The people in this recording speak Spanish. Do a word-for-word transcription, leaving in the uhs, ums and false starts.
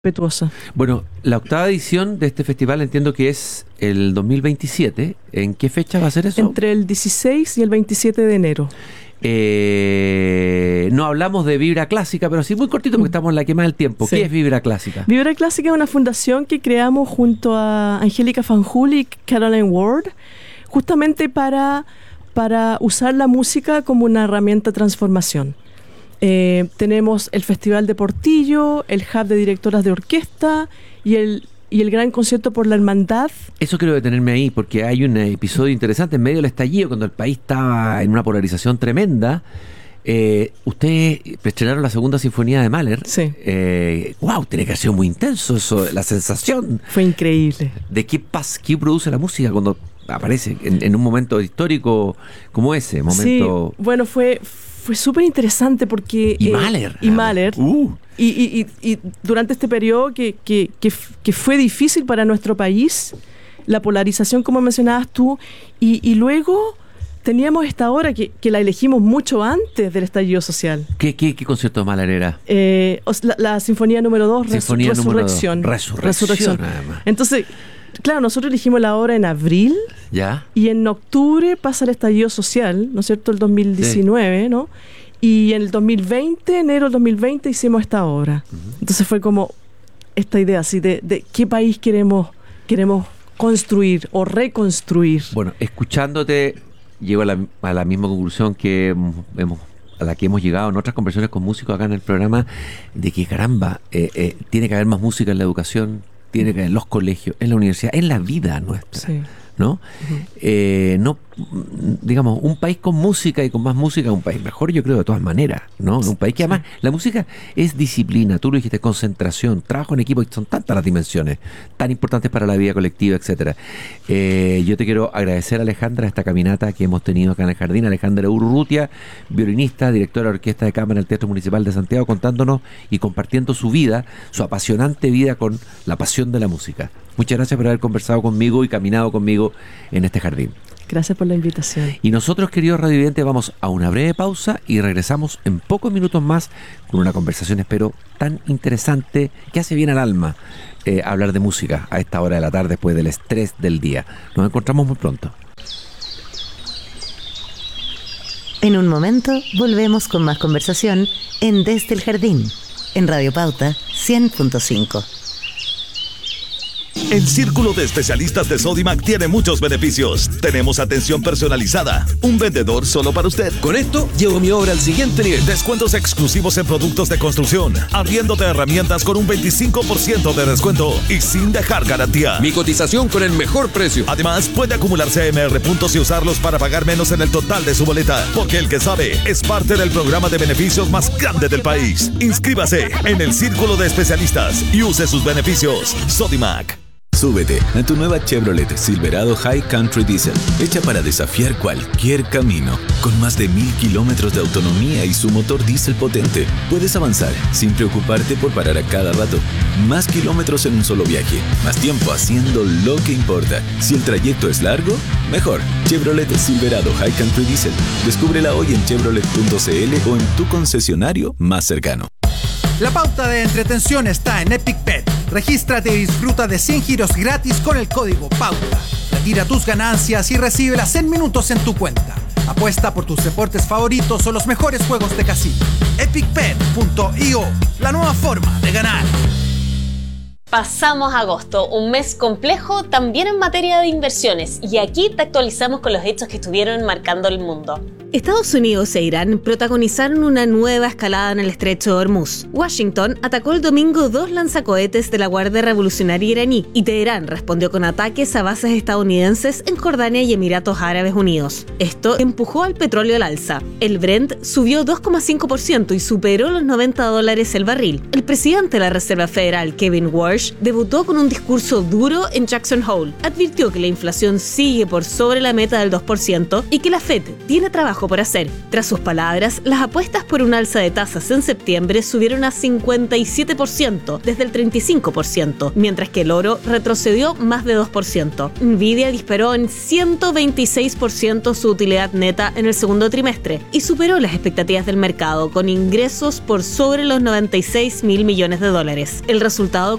respetuosa. Bueno, la octava edición de este festival entiendo que es el dos mil veintisiete. ¿En qué fecha va a ser eso? Entre el dieciséis y el veintisiete de enero. Eh, no hablamos de Vibra Clásica, pero sí muy cortito porque estamos en la quema del tiempo. Sí. ¿Qué es Vibra Clásica? Vibra Clásica es una fundación que creamos junto a Angélica Fanjul y Caroline Ward, justamente para, para usar la música como una herramienta de transformación. Eh, tenemos el Festival de Portillo, el Hub de Directoras de Orquesta y el, y el Gran Concierto por la Hermandad. Eso quiero detenerme ahí porque hay un episodio interesante en medio del estallido, cuando el país estaba en una polarización tremenda. Eh, ustedes estrenaron la segunda sinfonía de Mahler. Sí. Eh, wow, tiene que haber sido muy intenso eso, la sensación. Fue increíble. ¿De qué pasa, qué produce la música cuando aparece en, en un momento histórico como ese? Momento... Sí, bueno, fue... Fue súper interesante porque... Y eh, Mahler. Y Mahler. Uh. Y, y, y, y durante este periodo que, que, que, que fue difícil para nuestro país, la polarización, como mencionabas tú, y, y luego teníamos esta obra que, que la elegimos mucho antes del estallido social. ¿Qué, qué, qué concierto de Mahler era? Eh, la, la Sinfonía número dos, Sinfonía Resu- Resurrección. Número dos. Resurrección. Resurrección. Entonces, claro, nosotros elegimos la obra en abril. ¿Ya? Y en octubre pasa el estallido social, ¿no es cierto?, el dos mil diecinueve, sí. ¿no? Y en el dos mil veinte, enero del dos mil veinte, hicimos esta obra. Uh-huh. Entonces fue como esta idea así de, de qué país queremos, queremos construir o reconstruir. Bueno, escuchándote, llego a la, a la misma conclusión que hemos, a la que hemos llegado en otras conversaciones con músicos acá en el programa, de que caramba, eh, eh, tiene que haber más música en la educación, tiene que haber en los colegios, en la universidad, en la vida nuestra. Sí. ¿No? Uh-huh. Eh, no, digamos, un país con música y con más música, un país mejor, yo creo, de todas maneras, ¿no? Un país que además, la música es disciplina, tú lo dijiste, concentración, trabajo en equipo, y son tantas las dimensiones, tan importantes para la vida colectiva, etcétera. Eh, yo te quiero agradecer, Alejandra, esta caminata que hemos tenido acá en el jardín. Alejandra Urrutia, violinista, directora de orquesta de cámara del Teatro Municipal de Santiago, contándonos y compartiendo su vida, su apasionante vida con la pasión de la música. Muchas gracias por haber conversado conmigo y caminado conmigo en este jardín. Gracias por la invitación. Y nosotros, queridos radiovidentes, vamos a una breve pausa y regresamos en pocos minutos más con una conversación, espero, tan interesante que hace bien al alma eh, hablar de música a esta hora de la tarde después del estrés del día. Nos encontramos muy pronto. En un momento volvemos con más conversación en Desde el Jardín, en Radio Pauta cien punto cinco. El Círculo de Especialistas de Sodimac tiene muchos beneficios. Tenemos atención personalizada, un vendedor solo para usted. Con esto, llevo mi obra al siguiente nivel. Descuentos exclusivos en productos de construcción, arriendo de herramientas con un veinticinco por ciento de descuento y sin dejar garantía. Mi cotización con el mejor precio. Además, puede acumular C M R puntos y usarlos para pagar menos en el total de su boleta, porque el que sabe es parte del programa de beneficios más grande del país. Inscríbase en el Círculo de Especialistas y use sus beneficios. Sodimac. Súbete a tu nueva Chevrolet Silverado High Country Diesel, hecha para desafiar cualquier camino. Con más de mil kilómetros de autonomía y su motor diésel potente, puedes avanzar sin preocuparte por parar a cada rato. Más kilómetros en un solo viaje, más tiempo haciendo lo que importa. Si el trayecto es largo, mejor. Chevrolet Silverado High Country Diesel. Descúbrela hoy en chevrolet punto c l o en tu concesionario más cercano. La pauta de entretención está en Epic Pet. Regístrate y disfruta de cien giros gratis con el código PAUTA. Retira tus ganancias y recíbelas en minutos en tu cuenta. Apuesta por tus deportes favoritos o los mejores juegos de casino. epic pet punto i o, la nueva forma de ganar. Pasamos agosto, un mes complejo también en materia de inversiones, y aquí te actualizamos con los hechos que estuvieron marcando el mundo. Estados Unidos e Irán protagonizaron una nueva escalada en el estrecho de Hormuz. Washington atacó el domingo dos lanzacohetes de la Guardia Revolucionaria iraní y Teherán respondió con ataques a bases estadounidenses en Jordania y Emiratos Árabes Unidos. Esto empujó al petróleo al alza. El Brent subió dos coma cinco por ciento y superó los noventa dólares el barril. El presidente de la Reserva Federal, Kevin Warsh, Hirsch debutó con un discurso duro en Jackson Hole. Advirtió que la inflación sigue por sobre la meta del dos por ciento y que la Fed tiene trabajo por hacer. Tras sus palabras, las apuestas por un alza de tasas en septiembre subieron a cincuenta y siete por ciento desde el treinta y cinco por ciento, mientras que el oro retrocedió más de dos por ciento. Nvidia disparó en ciento veintiséis por ciento su utilidad neta en el segundo trimestre y superó las expectativas del mercado con ingresos por sobre los noventa y seis mil millones de dólares. El resultado